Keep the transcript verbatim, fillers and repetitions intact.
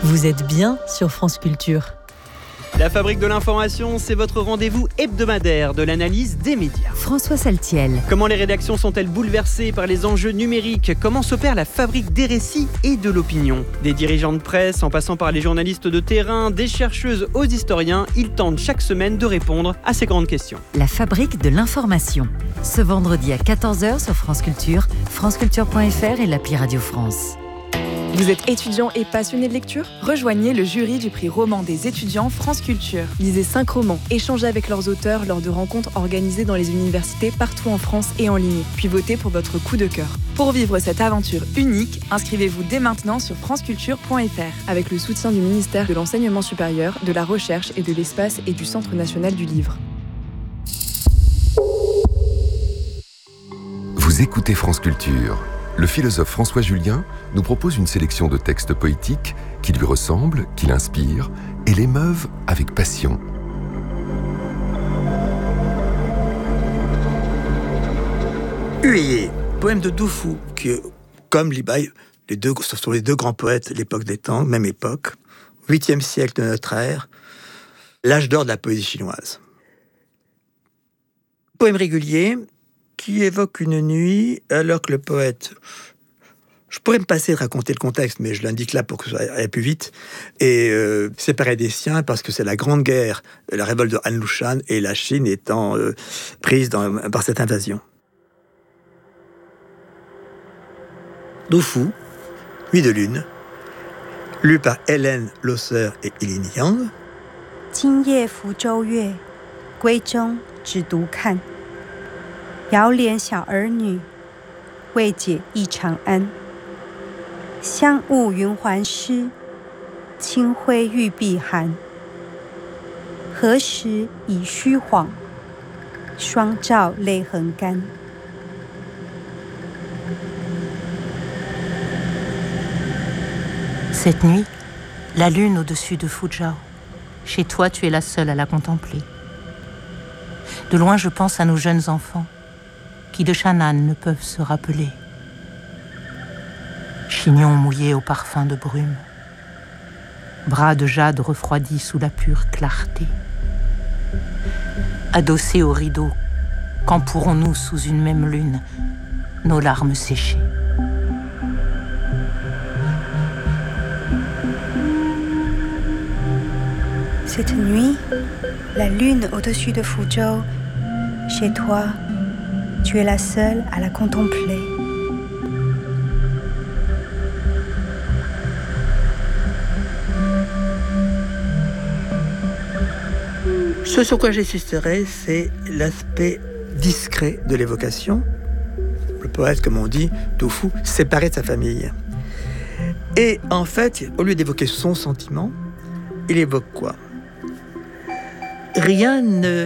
Vous êtes bien sur France Culture. La Fabrique de l'information, c'est votre rendez-vous hebdomadaire de l'analyse des médias. François Saltiel. Comment les rédactions sont-elles bouleversées par les enjeux numériques ? Comment s'opère la fabrique des récits et de l'opinion ? Des dirigeants de presse, en passant par les journalistes de terrain, des chercheuses aux historiens, ils tentent chaque semaine de répondre à ces grandes questions. La Fabrique de l'information. Ce vendredi à quatorze heures sur France Culture, franceculture point f r et l'appli Radio France. Vous êtes étudiant et passionné de lecture ? Rejoignez le jury du prix roman des étudiants France Culture. Lisez cinq romans, échangez avec leurs auteurs lors de rencontres organisées dans les universités partout en France et en ligne, puis votez pour votre coup de cœur. Pour vivre cette aventure unique, inscrivez-vous dès maintenant sur franceculture point f r avec le soutien du ministère de l'Enseignement supérieur, de la Recherche et de l'Espace et du Centre national du livre. Vous écoutez France Culture. Le philosophe François Julien nous propose une sélection de textes poétiques qui lui ressemblent, qui l'inspirent et l'émeuvent avec passion. Huillier, poème de Du Fu, qui, comme Li Bai, les deux, ce sont les deux grands poètes de l'époque des Tang, même époque, huitième siècle de notre ère, l'âge d'or de la poésie chinoise. Poème régulier qui évoque une nuit, alors que le poète... Je pourrais me passer de raconter le contexte, mais je l'indique là pour que ça aille plus vite. Et euh, séparé des siens parce que c'est la grande guerre, la révolte de Han Lushan, et la Chine étant euh, prise dans, par cette invasion. Du Fu, Nuit de lune, lu par Hélène Losser et Eileen Yang. 今夜福州月，闺中只独看。遥怜小儿女，未解忆长安。香雾云鬟湿，清辉玉臂寒。何时已虚晃，双照泪痕干。 Cette nuit, la lune au-dessus de Fuzhou. Chez toi, tu es la seule à la contempler. De loin, je pense à nos jeunes enfants, qui de Shannan ne peuvent se rappeler. Chignons mouillés au parfum de brume, bras de jade refroidis sous la pure clarté. Adossés au rideau, quand pourrons-nous, sous une même lune, nos larmes sécher ? Cette nuit, la lune au-dessus de Fuzhou. Chez toi, tu es la seule à la contempler. Ce sur quoi j'insisterai, c'est l'aspect discret de l'évocation. Le poète, comme on dit, Du Fu, séparé de sa famille. Et en fait, au lieu d'évoquer son sentiment, il évoque quoi ? Rien ne